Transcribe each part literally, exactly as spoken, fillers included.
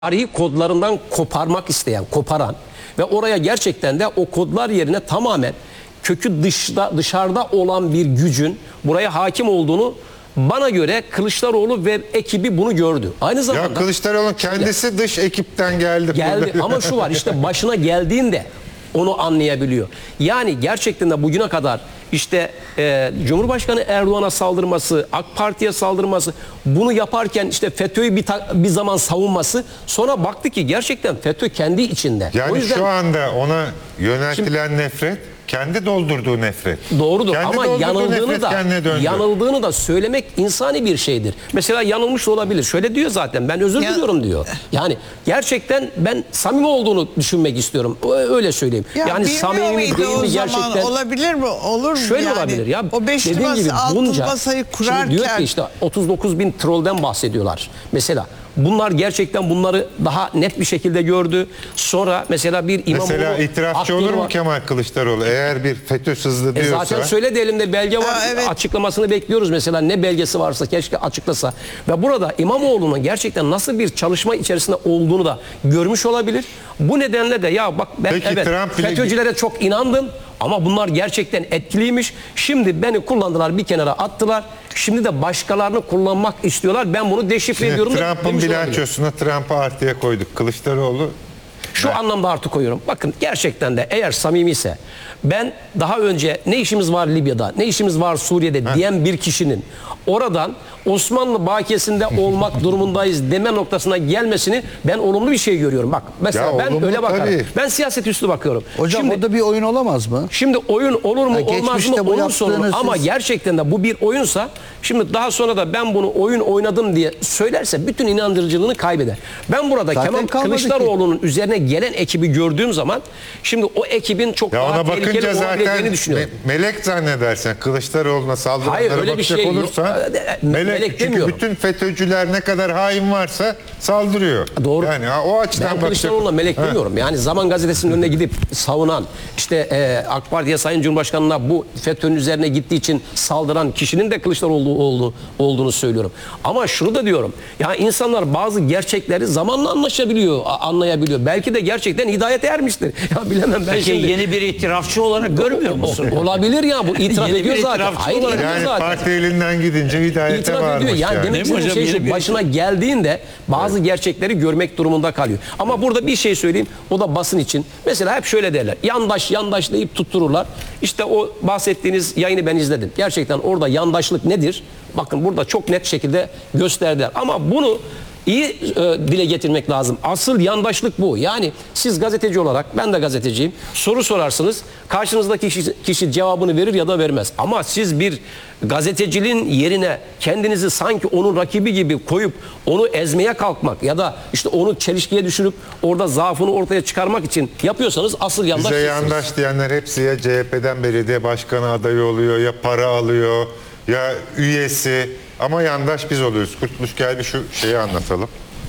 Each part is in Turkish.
tarihi kodlarından koparmak isteyen, koparan ve oraya gerçekten de o kodlar yerine tamamen kökü dışta, dışarıda olan bir gücün buraya hakim olduğunu bana göre Kılıçdaroğlu ve ekibi bunu gördü. Aynı zamanda ya Kılıçdaroğlu kendisi şöyle, dış ekipten geldi. Geldi ama şu var, işte başına geldiğinde onu anlayabiliyor. Yani gerçekten de bugüne kadar işte e, Cumhurbaşkanı Erdoğan'a saldırması, AK Parti'ye saldırması, bunu yaparken işte FETÖ'yü bir, bir zaman savunması, sonra baktı ki gerçekten FETÖ kendi içinde. Yani o yüzden, şu anda ona yöneltilen şimdi, nefret kendi doldurduğu nefret. Doğrudur kendi ama yanıldığını da yanıldığını da söylemek insani bir şeydir. Mesela yanılmış olabilir. Şöyle diyor zaten, ben özür ya, diliyorum diyor. Yani gerçekten ben samimi olduğunu düşünmek istiyorum. Öyle söyleyeyim. Ya yani samimi mi değil mi gerçekten? Olabilir mi? Olur mu? Şöyle yani, olabilir ya. O beşli dediğim masa, gibi bunca, masayı kurarken. Şimdi diyor ki işte otuz dokuz bin trollden bahsediyorlar. Mesela bunlar gerçekten bunları daha net bir şekilde gördü. Sonra mesela bir İmamoğlu... Mesela itirafçı olur mu var. Kemal Kılıçdaroğlu? Eğer bir FETÖ sızdı diyorsa... E zaten söyledi, elimde belge var. Aa, evet. Açıklamasını bekliyoruz mesela. Ne belgesi varsa keşke açıklasa. Ve burada İmamoğlu'nun gerçekten nasıl bir çalışma içerisinde olduğunu da görmüş olabilir. Bu nedenle de ya bak ben Peki, evet Trump FETÖ'cülere çok inandım. Ama bunlar gerçekten etkiliymiş. Şimdi beni kullandılar, bir kenara attılar. Şimdi de başkalarını kullanmak istiyorlar. Ben bunu deşifre ediyorum. Trump'ın bilançosuna Trump'ı artıya koyduk. Kılıçdaroğlu şu evet. anlamda artı koyuyorum. Bakın gerçekten de eğer samimi ise, ben daha önce ne işimiz var Libya'da, ne işimiz var Suriye'de ha. diyen bir kişinin oradan Osmanlı bakiyesinde olmak durumundayız deme noktasına gelmesini ben olumlu bir şey görüyorum. Bak mesela ya, ben öyle bakarım. Tabii. Ben siyaset üstü bakıyorum. Hocam şimdi, orada bir oyun olamaz mı? Şimdi oyun olur mu ya, olmaz mı olursa olur. Siz... Ama gerçekten de bu bir oyunsa, şimdi daha sonra da ben bunu oyun oynadım diye söylerse bütün inandırıcılığını kaybeder. Ben burada Zaten Kemal Kılıçdaroğlu'nun üzerine gelen ekibi gördüğüm zaman şimdi o ekibin çok ya daha tehlikeli olabileceğini düşünüyorum. Me melek zannedersen Kılıçdaroğlu'na saldıranlara bakacak şey olursa melek, melek çünkü demiyorum. Bütün FETÖ'cüler ne kadar hain varsa saldırıyor. Doğru. Yani o açıdan ben Kılıçdaroğlu'na melek ha. demiyorum. Yani Zaman Gazetesi'nin önüne gidip savunan, işte e, AK Parti'ye, Sayın Cumhurbaşkanı'na bu FETÖ'nün üzerine gittiği için saldıran kişinin de Kılıçdaroğlu olduğunu, olduğunu söylüyorum. Ama şunu da diyorum. Ya insanlar bazı gerçekleri zamanla anlaşabiliyor, anlayabiliyor. Belki de gerçekten hidayete ermiştir. Ya bilemem ben Peki şimdi. yeni bir itirafçı olarak görmüyor musun? Olabilir ya, bu itiraf ediyor zaten. Hayır, yani zaten. parti elinden gidince hidayete varmış. Yani, yani. Demek istediğim şey şu, başına geldiğinde bazı evet. gerçekleri görmek durumunda kalıyor. Ama evet. burada bir şey söyleyeyim, o da basın için. Mesela hep şöyle derler, yandaş yandaş deyip tuttururlar. İşte o bahsettiğiniz yayını ben izledim. Gerçekten orada yandaşlık nedir? Bakın burada çok net şekilde gösterdiler. Ama bunu iyi e, dile getirmek lazım. Asıl yandaşlık bu. Yani siz gazeteci olarak, ben de gazeteciyim, soru sorarsınız, karşınızdaki kişi, kişi cevabını verir ya da vermez. Ama siz bir gazeteciliğin yerine kendinizi sanki onun rakibi gibi koyup onu ezmeye kalkmak ya da işte onu çelişkiye düşürüp orada zaafını ortaya çıkarmak için yapıyorsanız asıl yandaş. Bize yandaş diyenler hepsi ya C H P'den belediye başkanı adayı oluyor, ya para alıyor, ya üyesi. Ama yandaş biz oluyoruz. Kurtuluş, gel bir şu şeyi anlatalım.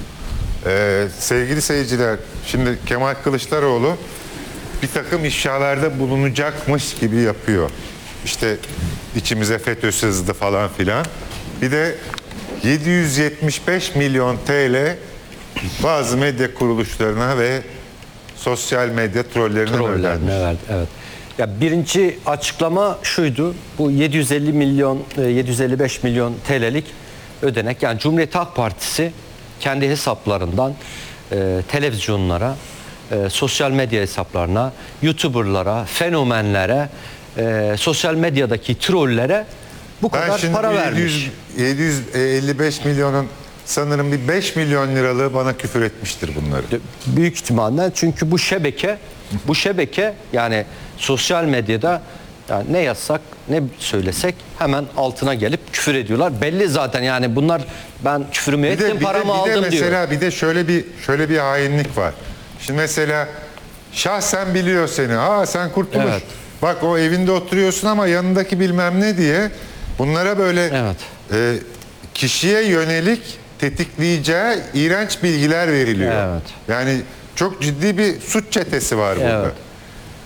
Ee, sevgili seyirciler, şimdi Kemal Kılıçdaroğlu bir takım ifşalarda bulunacakmış gibi yapıyor. İşte içimize FETÖ sızdı falan filan. Bir de yedi yüz yetmiş beş milyon T L bazı medya kuruluşlarına ve sosyal medya trollerine vermiş. Evet, evet. Ya birinci açıklama şuydu. Bu yedi yüz elli milyon, yedi yüz elli beş milyon T L'lik ödenek. Yani Cumhuriyet Halk Partisi kendi hesaplarından e, televizyonlara, e, sosyal medya hesaplarına, YouTuber'lara, fenomenlere, e, sosyal medyadaki trollere bu ben kadar para vermiş. yedi yüz elli beş milyonun sanırım bir beş milyon liralığı bana küfür etmiştir bunları. Büyük ihtimalle, çünkü bu şebeke bu şebeke yani sosyal medyada yani ne yazsak ne söylesek hemen altına gelip küfür ediyorlar. Belli zaten yani bunlar, ben küfürümü ettim, de, paramı de, aldım de diyor. Mesela bir de şöyle bir şöyle bir hainlik var. Şimdi mesela şahsen biliyor seni. Aa sen Kurtuluş. Evet. Bak o evinde oturuyorsun ama yanındaki bilmem ne diye bunlara böyle evet. e, kişiye yönelik tetikleyici iğrenç bilgiler veriliyor. Evet. Yani çok ciddi bir suç çetesi var burada. Evet.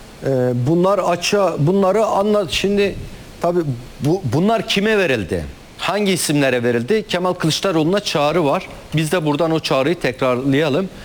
Ee, bunlar açığa, bunları anlat. Şimdi tabii bu, bunlar kime verildi? hangi isimlere verildi? Kemal Kılıçdaroğlu'na çağrı var. Biz de buradan o çağrıyı tekrarlayalım.